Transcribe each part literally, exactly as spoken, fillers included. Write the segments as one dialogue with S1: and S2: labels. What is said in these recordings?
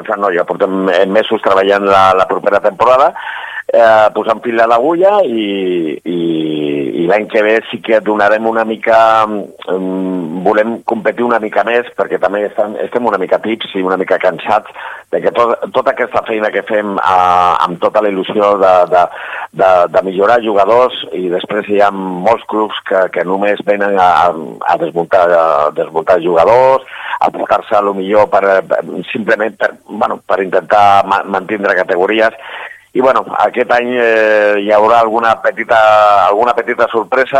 S1: començant no, ja portem mesos treballant la, la propera temporada, eh, posant fil a l'agulla i, i, i l'any que ve sí que donarem una mica, um, volem competir una mica més, perquè també estem, estem una mica tips i una mica cansats de que tot, tota aquesta feina que fem a, amb tota la il·lusió de, de, de, de millorar jugadors, i després hi ha molts clubs que, que només venen a, a, desmuntar, a desmuntar jugadors, a portar-se a lo millor per, simplement per, bueno, per intentar ma mantindre categories. I bueno, aquest any eh, hi haurà alguna petita, alguna petita sorpresa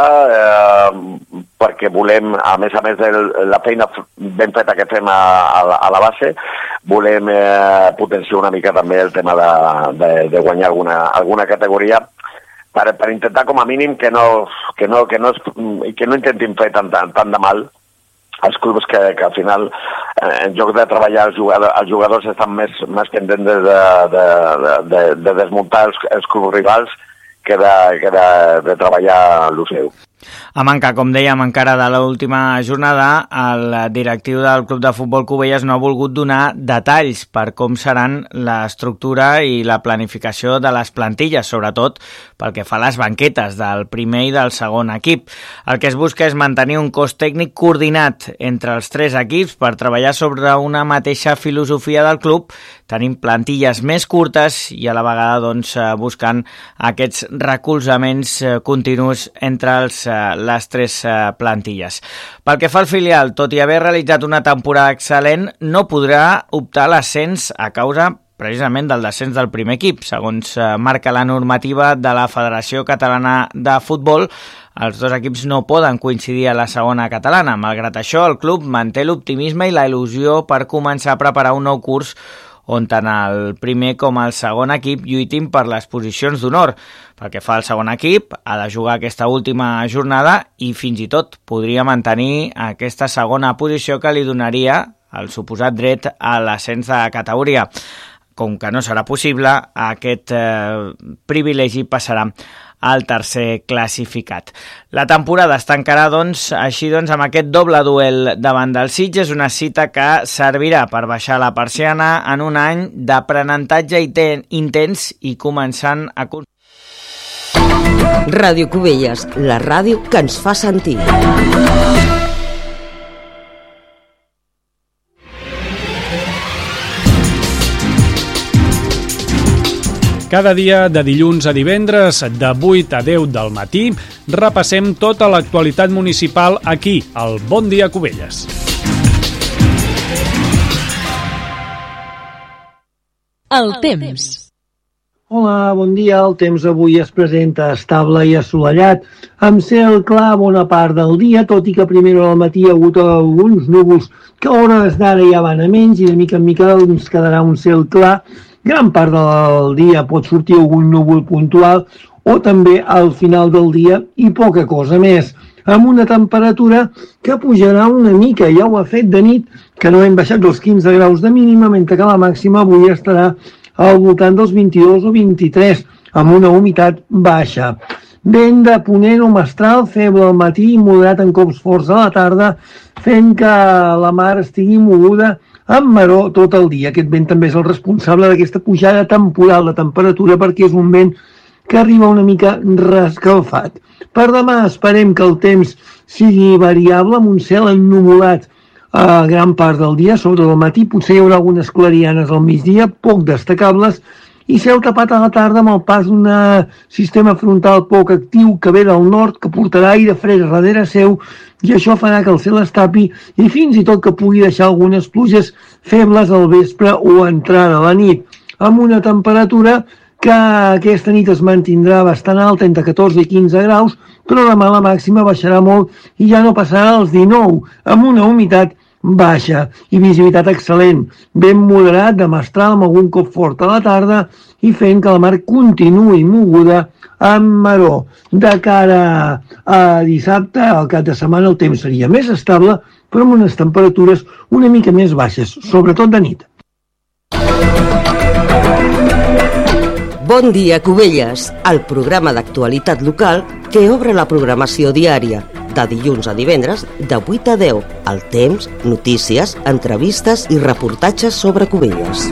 S1: eh, perquè volem, a més a més de la feina ben feta que fem a, a, a la base, volem eh, potenciar una mica també el tema de, de, de guanyar alguna, alguna categoria per, per intentar com a mínim que no, que no, que no, que no intentin fer tant, tant, tant de mal els clubs que, que al final, eh, en lloc de treballar els jugadors, els jugadors estan més, més pendents de, de, de, de desmuntar els, els clubs rivals que de, que de, de treballar el seu.
S2: A manca, com dèiem, encara de l'última jornada, el directiu del Club de Futbol Cubelles no ha volgut donar detalls per com seran l'estructura i la planificació de les plantilles, sobretot pel que fa a les banquetes del primer i del segon equip. El que es busca és mantenir un cos tècnic coordinat entre els tres equips per treballar sobre una mateixa filosofia del club, tenint plantilles més curtes i a la vegada doncs, buscant aquests recolzaments continus entre els les tres plantilles. Pel que fa al filial, tot i haver realitzat una temporada excel·lent, no podrà optar a l'ascens a causa precisament del descens del primer equip. Segons marca la normativa de la Federació Catalana de Futbol, els dos equips no poden coincidir a la segona catalana. Malgrat això, el club manté l'optimisme i la il·lusió per començar a preparar un nou curs on tant el primer com el segon equip lluitin per les posicions d'honor. Pel que fa al segon equip, ha de jugar aquesta última jornada i fins i tot podria mantenir aquesta segona posició que li donaria el suposat dret a l'ascens de categoria. Com que no serà possible, aquest eh, privilegi passarà al tercer classificat. La temporada es tancarà, doncs, així doncs, amb aquest doble duel davant del Sitges, una cita que servirà per baixar la persiana en un any d'aprenentatge intens i començant a...
S3: Ràdio Cubelles, la ràdio que ens fa sentir.
S4: Cada dia, de dilluns a divendres, de vuit a deu del matí, repassem tota l'actualitat municipal aquí, al Bon Dia Cubelles.
S5: El temps.
S6: Hola, bon dia. El temps avui es presenta estable i assolellat, amb cel clar bona part del dia, tot i que a primera hora del matí hi ha hagut alguns núvols que a hores d'ara ja van a menys i de mica en mica ens quedarà un cel clar. Gran part del dia pot sortir algun núvol puntual o també al final del dia i poca cosa més, amb una temperatura que pujarà una mica, ja ho ha fet de nit, que no hem baixat dels quinze graus de mínima, mentre que la màxima avui estarà al voltant dels vint-i-dos o vint-i-tres, amb una humitat baixa. Vent de ponent o mestral, feble al matí i moderat en cops forts a la tarda, fent que la mar estigui moguda amb maror tot el dia. Aquest vent també és el responsable d'aquesta pujada temporal de temperatura perquè és un vent que arriba una mica rescalfat. Per demà esperem que el temps sigui variable amb un cel ennuvolat a gran part del dia, sobre el matí potser hi haurà algunes clarianes al migdia, poc destacables, i cel tapat a la tarda amb el pas d'un sistema frontal poc actiu que ve del nord, que portarà aire fresc darrere seu, i això farà que el cel es tapi i fins i tot que pugui deixar algunes pluges febles al vespre o entrada a la nit, amb una temperatura que aquesta nit es mantindrà bastant alta, entre catorze i quinze graus, però demà la màxima baixarà molt i ja no passarà als dinou, amb una humitat baixa i visibilitat excel·lent, ben moderat de mestral amb algun cop fort a la tarda i fent que la mar continuï moguda amb maror. De cara a dissabte, al cap de setmana, el temps seria més estable, però amb unes temperatures una mica més baixes, sobretot de nit.
S3: Bon dia, Cubelles, el programa d'actualitat local que obre la programació diària de dilluns a divendres, de vuit a deu. El Temps, notícies, entrevistes i reportatges sobre Cubelles.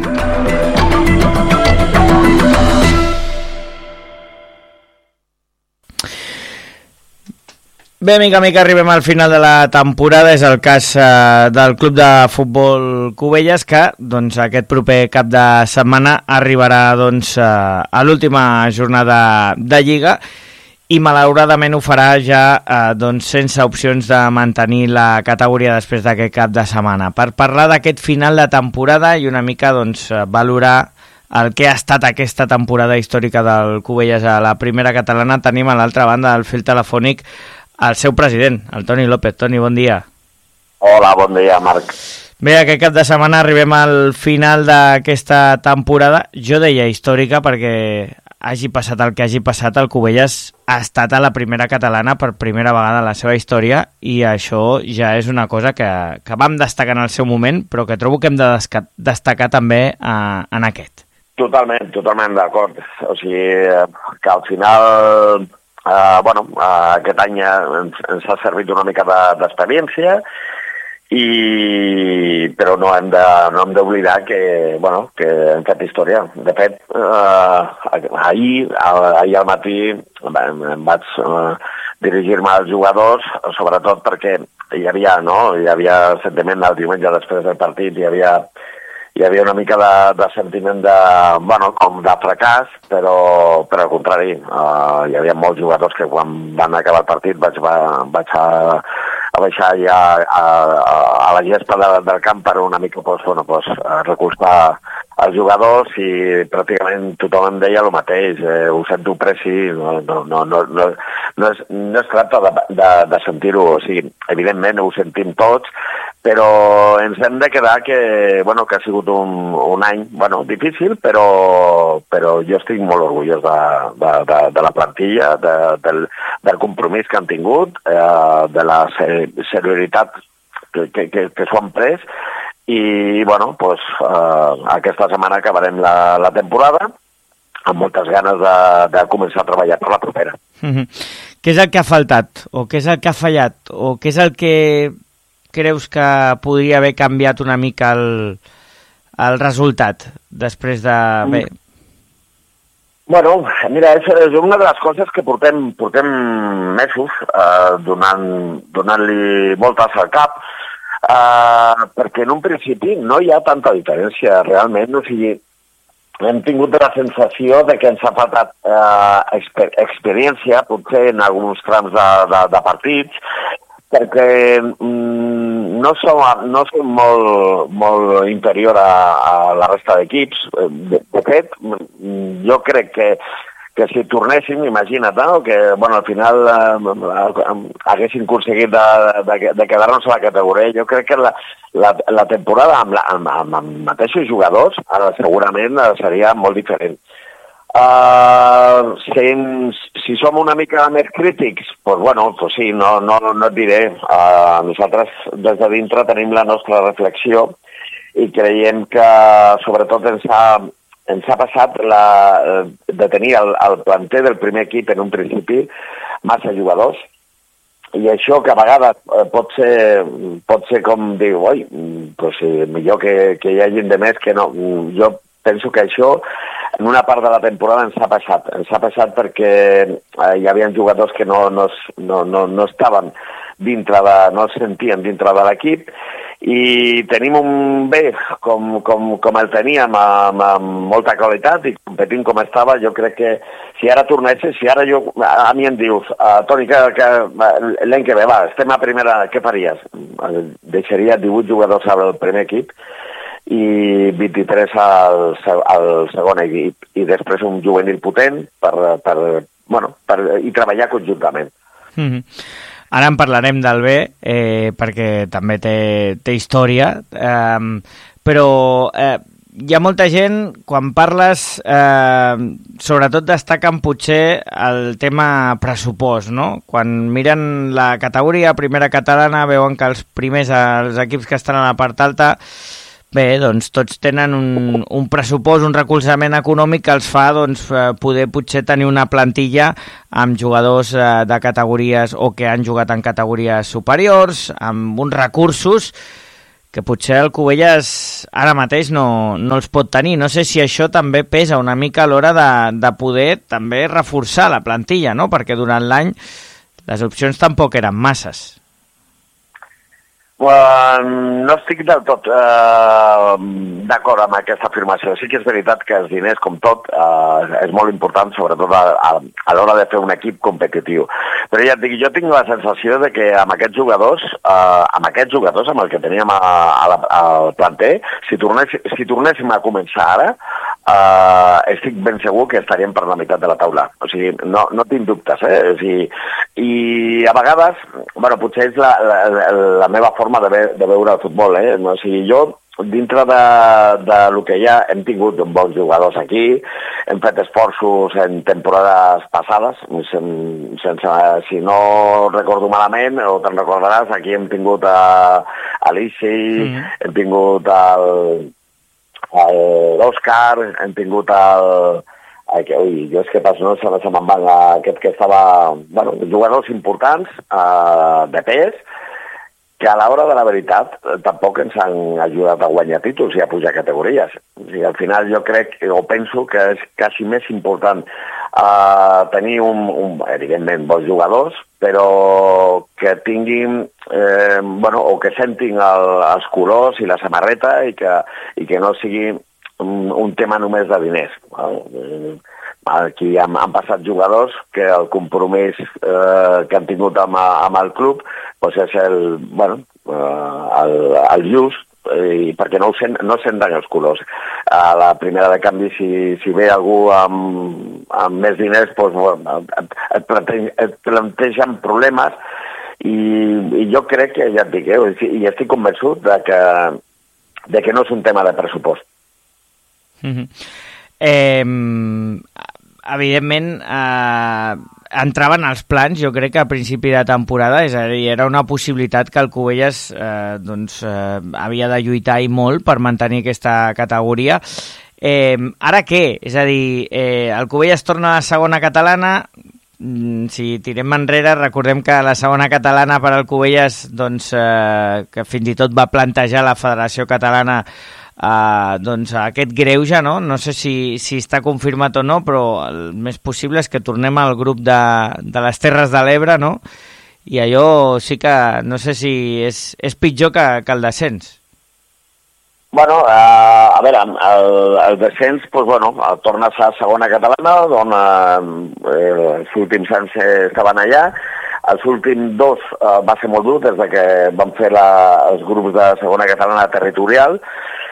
S2: Bé, mica a mica arribem al final de la temporada. És el cas eh, del Club de Futbol Cubelles, que doncs, aquest proper cap de setmana arribarà doncs, eh, a l'última jornada de Lliga i malauradament ho farà ja eh, doncs, sense opcions de mantenir la categoria després d'aquest cap de setmana. Per parlar d'aquest final de temporada i una mica doncs, valorar el que ha estat aquesta temporada històrica del Cubelles a la primera catalana, tenim a l'altra banda del fil telefònic el seu president, el Toni López. Toni, bon dia.
S1: Hola, bon dia, Marc.
S2: Bé, aquest cap de setmana arribem al final d'aquesta temporada. Jo deia històrica perquè hagi passat el que hagi passat, el Cubelles ha estat a la primera catalana per primera vegada en la seva història i això ja és una cosa que, que vam destacar en el seu moment, però que trobo que hem de destacar també eh, en aquest.
S1: Totalment, totalment d'acord. O sigui, que al final... Uh, bueno, uh, aquest any ens, ens ha servit una mica d'experiència, de, i però no hem de no hem d'oblidar que, bueno, que hem fet història. De fet, uh, ahir, ahir al matí em vaig uh, dirigir-me als jugadors, sobretot perquè hi havia, no? hi havia sentiment el diumenge després del partit, hi havia hi havia una mica de, de sentiment de, bueno, com de fracàs, però, però al contrari, uh, hi havia molts jugadors que quan van acabar el partit vaig, va, vaig a, a baixar ja a, a, a la gespa de, del camp per una mica pues, bueno, pues, recolzar els jugadors i pràcticament tothom em deia el mateix, eh, ho sento preci, no, no, no, no, no, no, es, no es tracta de, de, de sentir-ho, o sigui, evidentment ho sentim tots, però ens hem de quedar que, bueno, que ha sigut un, un any bueno, difícil, però, però jo estic molt orgullós de, de, de, de la plantilla, de, del, del compromís que han tingut, eh, de la seriositat que, que, que, que s'ho han pres, i bueno, pues, uh, aquesta setmana acabarem la, la temporada amb moltes ganes de, de començar a treballar per la propera.
S2: Mm-hmm. Què és el que ha faltat? O què és el que ha fallat? O què és el que creus que podria haver canviat una mica el, el resultat després de... Bé.
S1: Bueno, mira, és, és una de les coses que portem, portem mesos eh, donant, donant-li voltes al cap, Uh, perquè en un principi no hi ha tanta diferència realment, o sigui, hem tingut la sensació de que ens ha faltat uh, exper experiència, potser en alguns trams de, de, de partits, perquè mm, no som, no som molt, molt inferior a, a la resta d'equips. De, de fet, jo crec que que si tornéssim, imagina't, no? que bueno, al final eh, haguéssim aconseguit de, de, de quedar-nos a la categoria. Jo crec que la, la, la temporada amb, la, amb, amb, amb mateixos jugadors ara, segurament seria molt diferent. Uh, si, si som una mica més crítics, doncs bueno, pues sí, no, no, no et diré. Uh, nosaltres des de dintre tenim la nostra reflexió i creiem que sobretot ens ha ens ha passat la, de tenir el, el planter del primer equip en un principi massa jugadors, i això que a vegades pot ser, pot ser com dir, oi, pues, millor que, que hi hagi de més que no. Jo penso que això en una part de la temporada ens ha passat. Ens ha passat perquè eh, hi havia jugadors que no, no, no, no, no estaven dintre de, no es sentien dintre de l'equip, i tenim un B com, com, com el teníem amb, amb molta qualitat i competint com estava. Jo crec que si ara tornessis, si ara jo, a mi em dius, uh, Toni, que, que l'any que ve, va, estem a primera, què faries? Deixaria divuit jugadors al primer equip i vint-i-tres al, al segon equip, i després un juvenil potent per, per, bueno, per, i treballar conjuntament.
S2: Mm-hmm. Ara en parlarem del B, eh, perquè també té, té història, eh, però eh, hi ha molta gent, quan parles, eh, sobretot destaquen potser el tema pressupost, no? Quan miren la categoria primera catalana veuen que els primers, els equips que estan a la part alta, bé, doncs tots tenen un, un pressupost, un recolzament econòmic que els fa doncs, poder potser tenir una plantilla amb jugadors de categories o que han jugat en categories superiors, amb uns recursos que potser el Cubelles ara mateix no, no els pot tenir. No sé si això també pesa una mica a l'hora de, de poder també reforçar la plantilla, no? Perquè durant l'any les opcions tampoc eren masses.
S1: Uh, no estic del tot uh, d'acord amb aquesta afirmació. Sí que és veritat que els diners, com tot, uh, és molt important, sobretot a, a, a l'hora de fer un equip competitiu. Però ja et dic, jo tinc la sensació de que amb aquests jugadors, uh, amb aquests jugadors, amb el que teníem a, a la, al planter, si, tornés, si tornéssim a començar ara, uh, estic ben segur que estaríem per la meitat de la taula. O sigui, no, no tinc dubtes, eh? O sigui, i a vegades, bueno, potser és la, la, la meva forma de, ve, de veure el futbol, eh? O sigui, jo, dintre de, de lo que hi ha, hem tingut bons jugadors aquí, hem fet esforços en temporades passades, sen, sense, si no recordo malament, o te'n recordaràs, aquí hem tingut a Alici, mm. hem tingut l'Òscar, hem tingut el... Ai, que, ui, jo és que pas no se, se me'n van aquest que estava... Bueno, jugadors importants, eh, de pes, que a l'hora de la veritat tampoc ens han ajudat a guanyar títols i a pujar categories. O sigui, al final jo crec, o penso que és quasi més important eh, tenir un, un, evidentment, bons jugadors, però que tinguin, eh, bueno, o que sentin el, els colors i la samarreta i que, i que no sigui un, un tema només de diners. Aquí han, han passat jugadors que el compromís eh, que han tingut amb, amb el club doncs és el, bueno, eh, el, el just, eh, perquè no, sent, no senten els colors. A la primera de canvi, si, si ve algú amb, amb més diners, doncs, bueno, et, et, plante, et plantegen problemes i, i jo crec que, ja et dic, eh, i estic convençut de que, de que no és un tema de pressupost.
S2: Mm-hmm. Eh, evidentment eh, entraven als plans, jo crec que a principi de temporada, és a dir, era una possibilitat que el Cubelles eh, doncs, eh, havia de lluitar i molt per mantenir aquesta categoria. Eh, ara què? És a dir, eh, el Cubelles torna a la segona catalana. Si tirem enrere, recordem que la segona catalana per al Cubelles, doncs, eh, que fins i tot va plantejar la Federació Catalana Uh, doncs aquest greuge, no? No sé si, si està confirmat o no, però el més possible és que tornem al grup de, de les Terres de l'Ebre, no? I allò sí que no sé si és, és pitjor que, que el descens.
S1: Bueno, uh, a veure, el, el descens, doncs, bueno, tornes a segona catalana, on uh, els últims anys estaven allà. Els últims dos uh, va ser molt dur, des de que vam fer la, els grups de segona catalana territorial.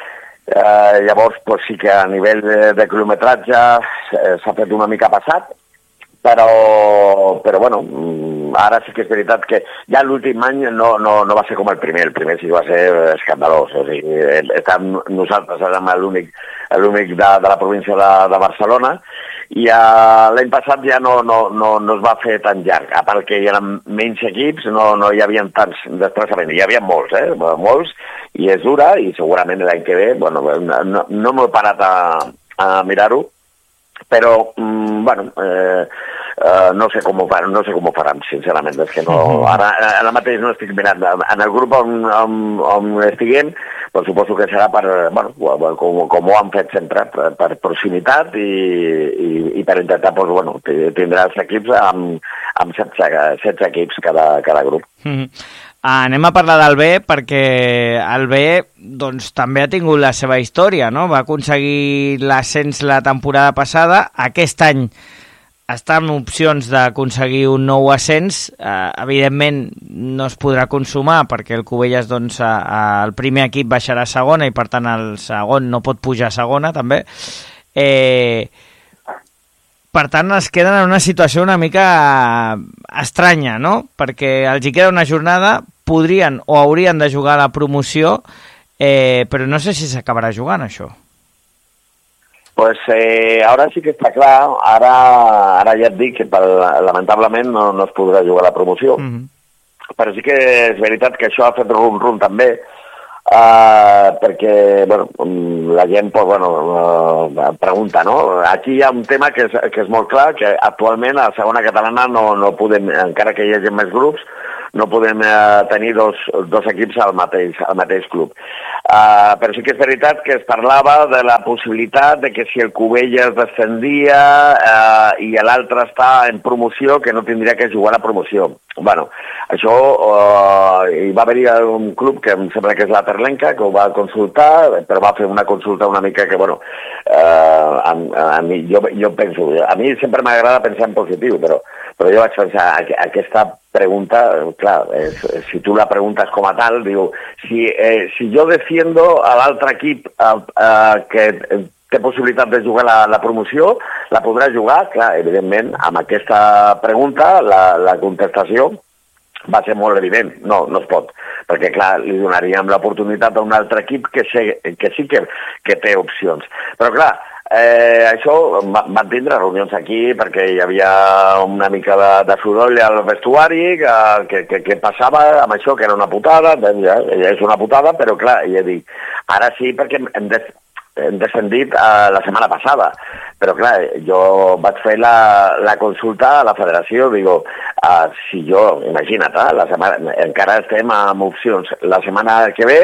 S1: Uh, llavors pues, sí que a nivell de, de quilometratge eh, s'ha fet una mica passat, però, però bueno, ara sí que és veritat que ja l'últim any no, no, no va ser com el primer, el primer sí que va ser escandalós, o sigui, estem, nosaltres érem l'únic l'únic de, de la província de, de Barcelona, i uh, l'any passat ja no, no, no, no es va fer tan llarg, a part que hi eren menys equips, no, no hi havia tants desplaçaments, hi havia molts, eh, molts, i és dura, i segurament l'any que ve, bueno, no, no m'ho he parat a, a mirar-ho, però, mm, bueno, eh, eh, no sé com ho faran, no sé com ho faran, sincerament, és que no, ara, ara mateix no estic mirant, en el grup on, on, on estiguem, doncs suposo que serà per, bueno, com, com ho han fet sempre, per, per proximitat i, i, i per intentar, doncs, bueno, tindrà els equips amb, amb setze, setze equips cada, cada grup.
S2: Mm-hmm. Anem a parlar del B, perquè el B doncs, també ha tingut la seva història, no? Va aconseguir l'ascens la temporada passada, aquest any està en opcions d'aconseguir un nou ascens, eh, evidentment no es podrà consumar perquè el Cubelles, doncs, a, a, el primer equip baixarà a segona i per tant el segon no pot pujar a segona també. Eh, per tant es queden en una situació una mica estranya, no? Perquè els hi queda una jornada, podrien o haurien de jugar a la promoció, eh, però no sé si s'acabarà jugant això.
S1: Pues eh, ara sí que està clar, ara, ara ja et dic que per, lamentablement no, no es podrà jugar a la promoció, mm-hmm. però sí que és veritat que això ha fet rum-rum també Uh, perquè bueno, la gent pues, bueno, uh, pregunta, no? Aquí hi ha un tema que és, que és molt clar, que actualment a la segona catalana no, no podem, encara que hi hagi més grups, no podem uh, tenir dos, dos equips al mateix, al mateix club. Uh, però sí que és veritat que es parlava de la possibilitat de que si el Cubelles descendia uh, i l'altre està en promoció, que no tindria que jugar a la promoció. Bueno, això uh, hi va haver-hi un club que em sembla que és la Terlenca, que ho va consultar, però va fer una consulta una mica que, bueno, uh, a, a mi, jo, jo penso, a mi sempre m'agrada pensar en positiu, però, però jo vaig pensar, aquesta pregunta, clar, és, si tu la preguntes com a tal, diu, si, eh, si jo defiendo a l'altre equip eh, eh, que té possibilitat de jugar la, la promoció, la podrà jugar? Clar, evidentment, amb aquesta pregunta, la, la contestació va ser molt evident. No, no es pot. Perquè, clar, li donaríem l'oportunitat a un altre equip que, sé, que sí que, que té opcions. Però, clar, eh, això van tindre reunions aquí perquè hi havia una mica de, de soroll al vestuari, que, que, que, que passava amb això, que era una putada, ja, ja és una putada, però, clar, ja dic, ara sí, perquè hem de... hem descendit uh, la setmana passada, però clar, jo vaig fer la, la consulta a la federació, digo, uh, si jo, imagina't, uh, la setmana, encara estem amb opcions, la setmana que ve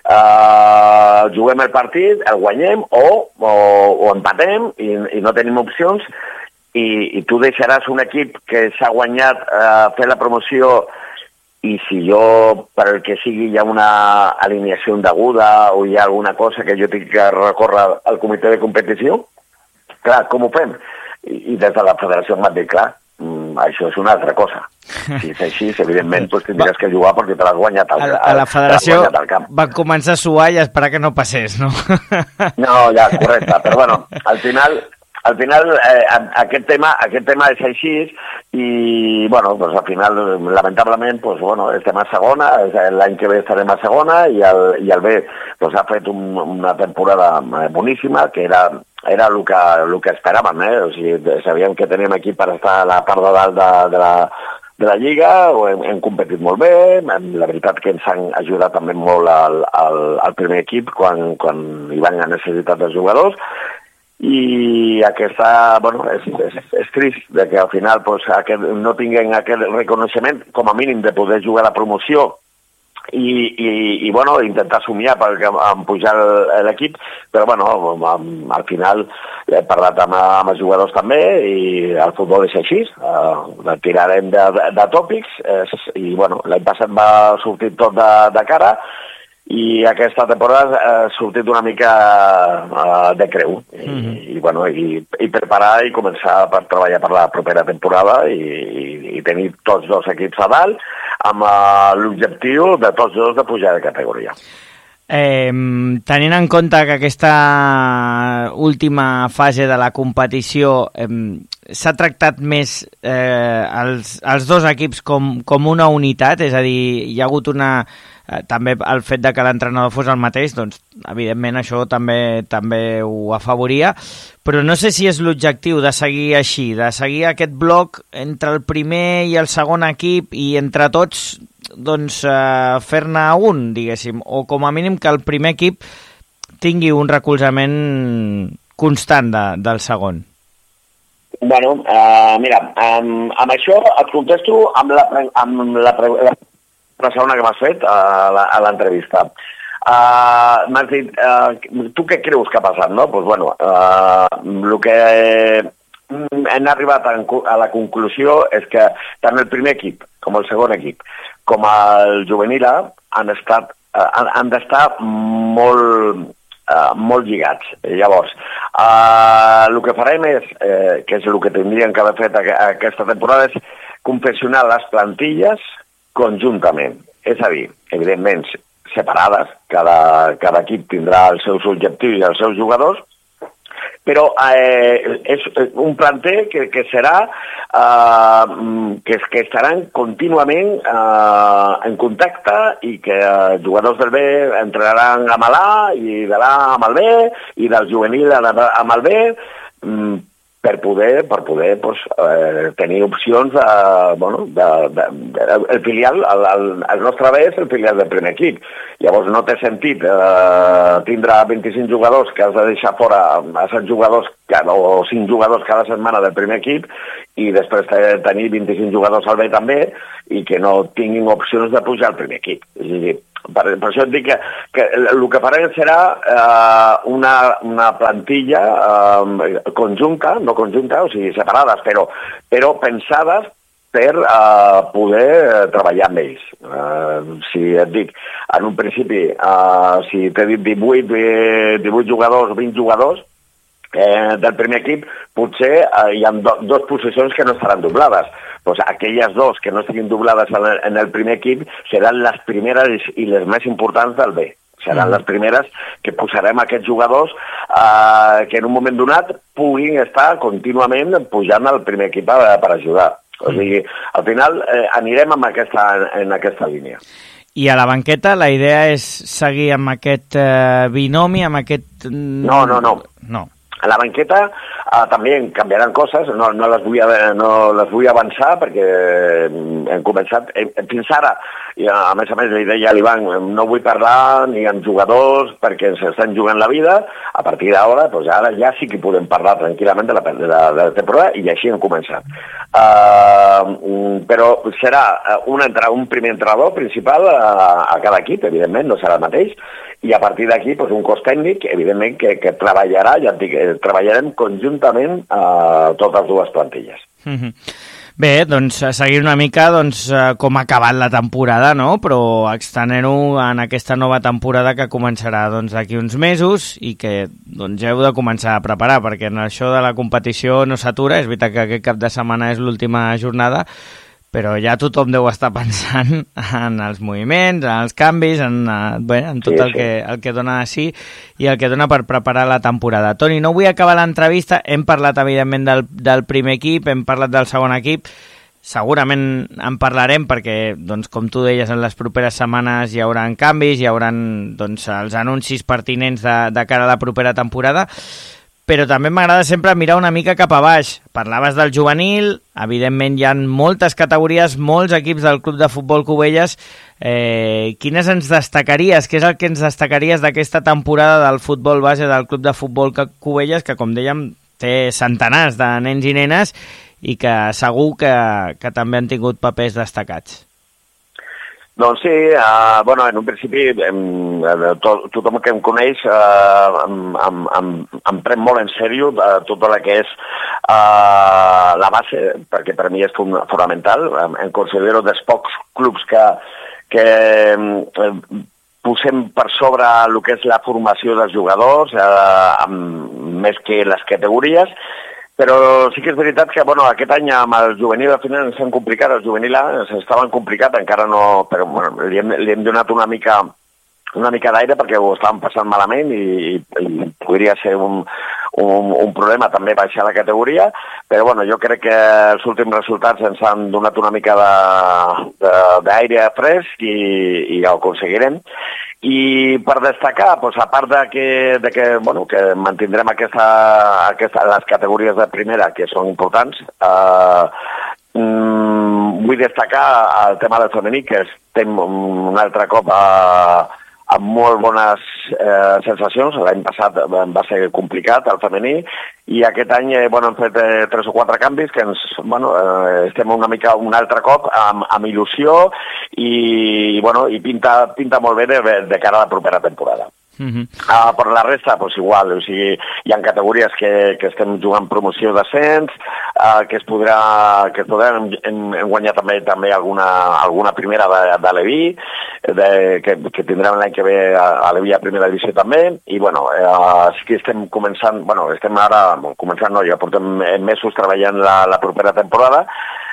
S1: uh, juguem el partit, el guanyem o, o, o empatem i, i no tenim opcions i, i tu deixaràs un equip que s'ha guanyat uh, fer la promoció i si jo, per el que sigui, hi ha una alineació indeguda o hi ha alguna cosa que jo tinc que recórrer al comitè de competició, clar, com ho fem? I, i des de la federació em van dir, clar, mm, això és una altra cosa. Si és així, evidentment, pues, tindries que jugar perquè te l'has guanyat al,
S2: a, a la federació van començar a suar i a esperar que no passés, no?
S1: No, ja, correcte, però bueno, al final... Al final, eh, aquest tema aquest tema és així i, bueno, doncs al final, lamentablement, doncs, bueno, estem a segona, l'any que ve estarem a segona i el, i el B doncs, ha fet un, una temporada boníssima, que era, era el, que, el que esperàvem, eh? O sigui, sabíem que teníem aquí per estar a la part de dalt de, de la de la Lliga, hem, hem competit molt bé, la veritat que ens han ajudat també molt al, al, al primer equip quan, quan hi van a necessitat dels jugadors, i aquesta, bueno, és, és, és trist de que al final pues, aquest, no tinguin aquest reconeixement com a mínim de poder jugar a la promoció i, i, i bueno, intentar somiar per en pujar l'equip, però bueno, al final he parlat amb, amb els jugadors també i el futbol és així, uh, tirarem de, de, de tòpics és, i bueno, l'any passat va sortir tot de, de cara i aquesta temporada ha sortit una mica uh, de creu I, mm-hmm. i, bueno, i, i preparar i començar per treballar per la propera temporada i, i, i tenir tots dos equips a dalt amb uh, l'objectiu de tots dos de pujar de categoria.
S2: Eh, tenint en compte que aquesta última fase de la competició eh, s'ha tractat més eh, els, els dos equips com, com una unitat, és a dir, hi ha hagut una... Eh, també el fet de que l'entrenador fos el mateix, doncs, evidentment, això també també ho afavoria, però no sé si és l'objectiu de seguir així, de seguir aquest bloc entre el primer i el segon equip i entre tots doncs, eh, fer-ne un, diguéssim, o com a mínim que el primer equip tingui un recolzament constant de, del segon.
S1: Bueno, uh, mira, amb, amb això et contesto amb la, amb la pregunta la segona que m'has fet a l'entrevista. Uh, m'has dit, uh, tu què creus que ha passat, no? Pues bueno, uh, el que hem arribat a, a la conclusió és que tant el primer equip com el segon equip com el juvenil han estat uh, han, han d'estar molt uh, molt lligats. Llavors, uh, el que farem és, uh, que és el que tindríem que haver fet aquesta temporada, és confeccionar les plantilles conjuntament, és a dir, evidentment separades, cada, cada equip tindrà els seus objectius i els seus jugadors, però eh, és un planter que, que serà eh, que, que estaran contínuament eh, en contacte i que els jugadors del B entrenaran amb l'A i de l'A amb el B i del juvenil amb el B, per poder, per poder pues, eh, tenir opcions de, bueno, de, de, de, el filial, el, el, el nostre B és el filial del primer equip. Llavors no té sentit eh, tindre vint-i-cinc jugadors que has de deixar fora a set jugadors o cinc jugadors cada setmana del primer equip i després tenir vint-i-cinc jugadors al B també i que no tinguin opcions de pujar al primer equip. És a dir, per, per això et dic que, que el que farem serà eh, una, una plantilla eh, conjunta, no conjunta, o sigui, separades, però, però pensades per uh, poder uh, treballar amb ells. Uh, si et dic, en un principi, uh, si t'he dit divuit, divuit jugadors, vint jugadors, eh, del primer equip, potser uh, hi ha do, dos posicions que no estaran doblades. Pues aquelles dos que no estiguin doblades en el, en el primer equip seran les primeres i les més importants del B. Seran mm. les primeres que posarem aquests jugadors uh, que en un moment donat puguin estar contínuament pujant al primer equip per, per ajudar. O sigui, al final eh, anirem amb aquesta, en aquesta línia.
S2: I a la banqueta la idea és seguir amb aquest eh, binomi, amb aquest...
S1: No, no, no.
S2: No.
S1: A la banqueta eh, també canviaran coses, no, no, les vull, no les vull avançar perquè hem començat, hem, fins ara, i a més a més li deia a l'Ivan, no vull parlar ni amb jugadors perquè ens estan jugant la vida, a partir d'ara, doncs ara ja sí que podem parlar tranquil·lament de la, de la, de la temporada i així hem començat. Uh, però serà un, un primer entrenador principal a, a cada equip, evidentment, no serà el mateix, i a partir d'aquí doncs, un cos tècnic, evidentment, que, que treballarà, ja et dic, treballarem conjuntament a uh, totes dues plantilles.
S2: Mm-hmm. Bé, doncs seguir una mica doncs, com ha acabat la temporada, no? Però extendre-ho en aquesta nova temporada que començarà doncs, d'aquí uns mesos i que doncs, ja heu de començar a preparar, perquè en això de la competició no s'atura. És veritat que aquest cap de setmana és l'última jornada, però ja tothom deu estar pensant en els moviments, en els canvis, en, bé, en tot sí, el, sí. Que, el que dona de sí i el que dona per preparar la temporada. Toni, no vull acabar l'entrevista, hem parlat evidentment del, del primer equip, hem parlat del segon equip, segurament en parlarem perquè, doncs, com tu deies, en les properes setmanes hi haurà canvis, hi haurà doncs, els anuncis pertinents de, de cara a la propera temporada, però també m'agrada sempre mirar una mica cap a baix. Parlaves del juvenil, evidentment hi ha moltes categories, molts equips del Club de Futbol Cubelles. Eh, quines ens destacaries? Què és el que ens destacaries d'aquesta temporada del futbol base del Club de Futbol Cubelles, que, com dèiem, té centenars de nens i nenes i que segur que, que també han tingut papers destacats?
S1: Doncs sí, uh, bueno, en un principi em, to, tothom que em coneix uh, em, em, em, em pren molt en sèrio uh, tot el que és uh, la base, perquè per mi és fonamental. Em, em considero dels pocs clubs que, que um, posem per sobre el que és la formació dels jugadors, uh, amb, més que les categories. Però sí que és veritat que bueno, aquest any amb el juvenil al final ens han complicat, el juvenil A s'estaven complicat, encara no, però bueno, li, hem, li hem donat una mica, una mica d'aire perquè ho estàvem passant malament i, i podria ser un, un, un problema també baixar la categoria, però bueno, jo crec que els últims resultats ens han donat una mica d'aire fresc i, i ho aconseguirem. I per destacar, doncs, a part de que, de que, bueno, que mantindrem aquesta, aquesta, les categories de primera, que són importants, eh, mm, vull destacar el tema del femení, que estem un altre cop a, amb molt bones eh, sensacions. L'any passat va ser complicat, el femení, i aquest any eh, bueno, hem fet eh, tres o quatre canvis que ens, bueno, eh, estem una mica un altre cop amb, amb il·lusió i, bueno, i pinta, pinta molt bé de, de cara a la propera temporada.
S2: Uh-huh.
S1: Uh, per la resta, doncs igual, o sigui, hi ha categories que, que estem jugant promoció d'ascens, uh, que es podrà, que es podrà hem, hem guanyat també també alguna, alguna primera de, de l'E-Vi, de, que, que tindrem l'any que ve a, a l'E-Vi a primera divisió també, i bueno, uh, sí que estem començant, bueno, estem ara, bueno, començant no, ja portem mesos treballant la, la propera temporada,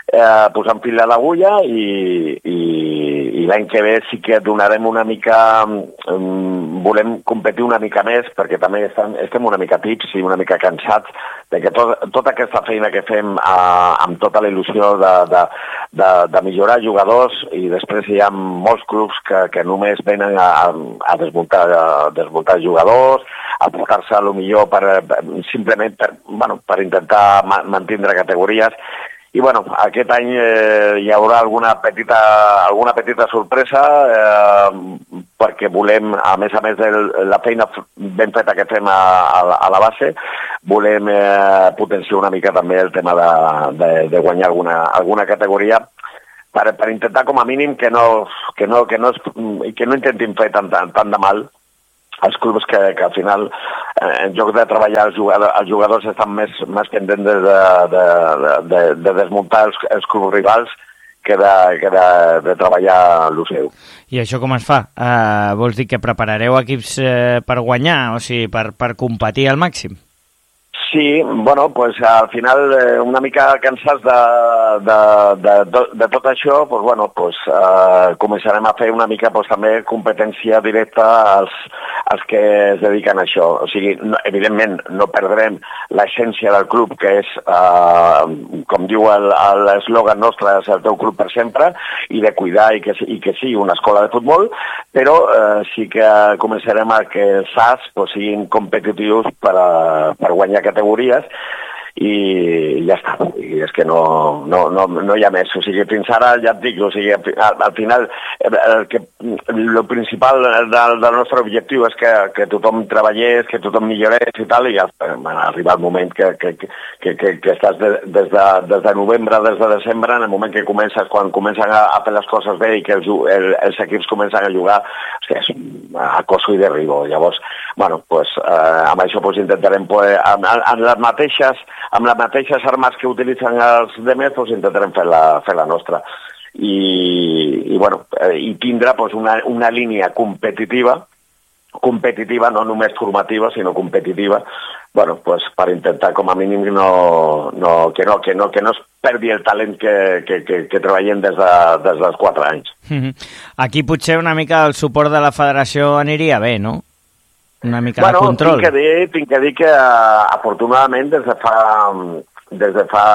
S1: eh, posant fil a l'agulla i, i, i l'any que ve sí que donarem una mica, um, volem competir una mica més, perquè també estem, estem una mica tips i una mica cansats de que tot, tota aquesta feina que fem uh, amb tota la il·lusió de, de, de, de millorar jugadors, i després hi ha molts clubs que, que només venen a, a, desmuntar, a desmuntar jugadors, a portar-se a lo millor per, simplement per, bueno, per intentar ma mantindre categories. I bueno, aquest any eh, hi haurà alguna petita, alguna petita sorpresa eh, perquè volem, a més a més de la feina ben feta que fem a, a, a la base, volem eh, potenciar una mica també el tema de, de, de guanyar alguna, alguna categoria per, per intentar com a mínim que no, que no, que no, que no intentin fer tant, tant, tant de mal els clubs que, que al final, eh, en lloc de treballar els jugadors, els jugadors estan més, més pendents de, de, de, de, de desmuntar els, els clubs rivals que de, que de, de treballar el seu.
S2: I això com es fa? Uh, vols dir que preparareu equips eh, per guanyar, o sigui, per, per competir al màxim?
S1: Sí, bueno, pues al final eh, una mica cansats de, de, de, de, de tot això, pues bueno, pues eh, començarem a fer una mica pues, també competència directa als, als que es dediquen a això. O sigui, no, evidentment no perdrem l'essència del club, que és, eh, com diu l'eslògan nostre, és el teu club per sempre, i de cuidar i que, i que sigui una escola de futbol, però eh, sí que començarem a que els A S pues, siguin competitius per, a, per guanyar categories, i ja està, i és que no, no, no, no hi ha més, o sigui, fins ara ja et dic, o sigui, al, al final el, que, el principal del, del nostre objectiu és que, que tothom treballés, que tothom millorés i tal, i ja ha arribat el moment que, que, que, que, que estàs de, des, de, des de novembre, des de desembre, en el moment que comences, quan comencen a, a fer les coses bé i que els, el, els equips comencen a jugar, hòstia, és a coso i derribo. Llavors, bueno, pues, eh, amb això pues, intentarem, pues, amb, amb les mateixes amb les mateixes armes que utilitzen els demés, pues, intentarem fer la, fer la nostra. I, i, bueno, i tindre pues, una, una línia competitiva, competitiva, no només formativa, sinó competitiva, bueno, pues, per intentar com a mínim no, no, que, no, que, no, que no es perdi el talent que, que, que, que treballem des, de, des dels quatre anys. Mm-hmm.
S2: Aquí potser una mica el suport de la federació aniria bé, no? Una mica
S1: bueno,
S2: de control.
S1: Tinc que dir, tinc que dir que afortunadament des de fa, des de fa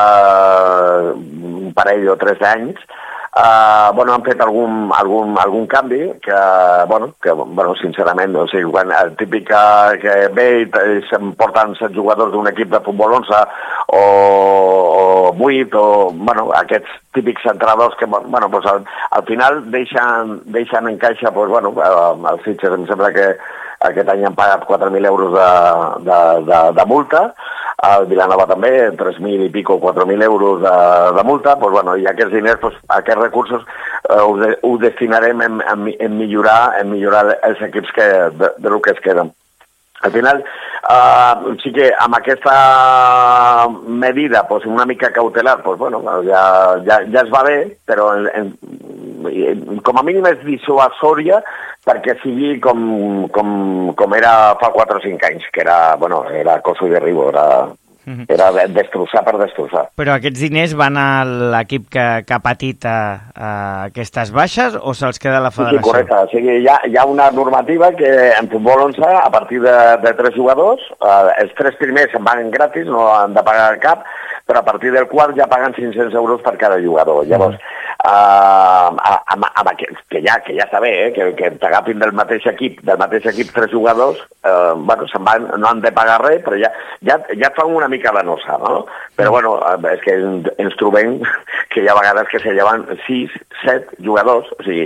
S1: un parell o tres anys Uh, bueno, han fet algun, algun, algun canvi que, bueno, que, bueno, sincerament, o sigui, quan el típic que ve i s'emporten set jugadors d'un equip de futbol onze o, o vuit, o, bueno, aquests típics entrenadors que, bueno, pues al, al final deixen, deixen en caixa, pues, bueno, els Sitges em sembla que aquest any han pagat quatre mil euros de, de, de, de multa, el Vilanova també, tres mil i pico, quatre mil euros de, de multa, pues, bueno, i aquests diners, pues, aquests recursos eh, ho, de, ho destinarem en, en, en, millorar, en millorar els equips que, de, de lo que es queden. Al final, eh, sí que amb aquesta medida, pues, una mica cautelar, pues, bueno, ja, ja, ja es va bé, però en, en, com a mínim és dissuasòria perquè sigui com, com, com era fa quatre o cinc anys, que era, bueno, era coso i derribo, era, uh-huh. era destrossar per destrossar.
S2: Però aquests diners van a l'equip que, que ha patit a, a aquestes baixes o se'ls queda a la federació?
S1: Sí, sí, correcte. O sigui, hi ha, hi ha una normativa que en futbol onze, a partir de, de tres jugadors, eh, els tres primers en van gratis, no han de pagar cap, però a partir del quart ja paguen cinc-cents euros per cada jugador. Llavors, uh, amb, amb aquest, que, ja, que ja està bé, eh, que, que t'agafin del mateix equip, del mateix equip tres jugadors, uh, bueno, se'n van, no han de pagar res, però ja, ja, ja fan una mica de nosa, no? Però bueno, és que ens trobem que hi ha vegades que se llevan sis, set jugadors, o sigui,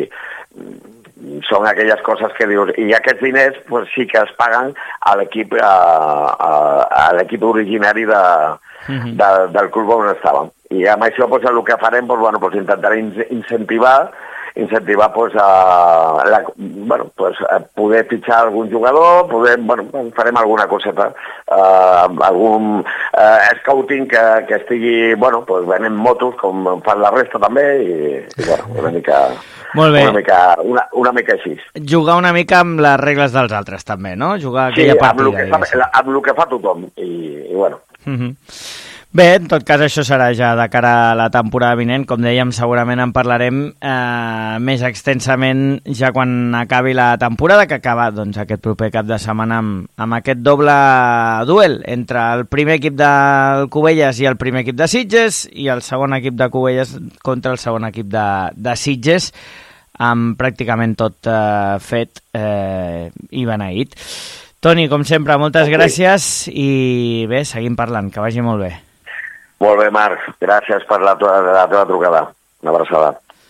S1: són aquelles coses que dius, i aquests diners pues, sí que es paguen a l'equip a, a, a l'equip originari de, uh-huh. de, del club on estàvem. I amb això pues, el que farem, pues, bueno, pues, intentarem incentivar incentivar pues, a, la, bueno, pues, a poder fitxar algun jugador, poder, bueno, farem alguna coseta, uh, algun uh, scouting que, que estigui, bueno, pues, venent motos, com fan la resta també, i, i bueno, una mica...
S2: Molt bé.
S1: Una mica, una, una mica així.
S2: Jugar una mica amb les regles dels altres, també, no? Jugar aquella
S1: sí,
S2: partida.
S1: Sí, amb el que fa, amb el que fa tothom, i, i bueno...
S2: Uh-huh. Bé, en tot cas això serà ja de cara a la temporada vinent. Com dèiem, segurament en parlarem eh, més extensament ja quan acabi la temporada, que acaba doncs, aquest proper cap de setmana amb, amb aquest doble duel entre el primer equip del Cubelles i el primer equip de Sitges i el segon equip de Cubelles contra el segon equip de, de Sitges, amb pràcticament tot eh, fet eh, i beneït. Toni, com sempre, moltes okay. gràcies i bé, seguim parlant, que vagi molt bé.
S1: Molt bé, Marc. Gràcies per la teva, la teva trucada. Una abraçada.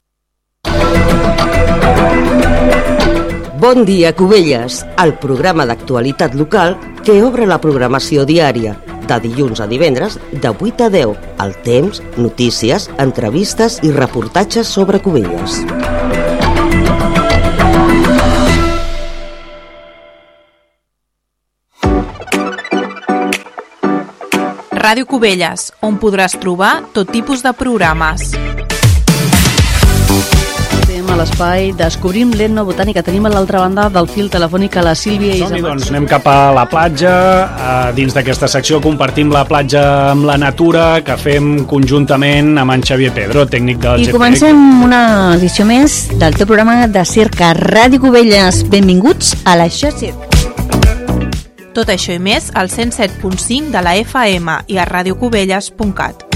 S3: Bon dia, Cubelles, el programa d'actualitat local que obre la programació diària, de dilluns a divendres, de vuit a deu, el temps, notícies, entrevistes i reportatges sobre Cubelles.
S7: Ràdio Cubelles, on podràs trobar tot tipus de programes.
S8: Estem a l'espai Descobrim l'etnobotànica. Tenim a l'altra banda del fil telefònic a la Sílvia i
S4: Som-hi, doncs, anem cap a la platja. Dins d'aquesta secció compartim la platja amb la natura, que fem conjuntament amb en Xavier Pedro, tècnic del G P E C.
S9: I comencem una edició més del teu programa de Cerca, Ràdio Cubelles. Benvinguts a la xarxa.
S7: Tot això i més al cent set punt cinc de la F M i a radiocubelles punt cat.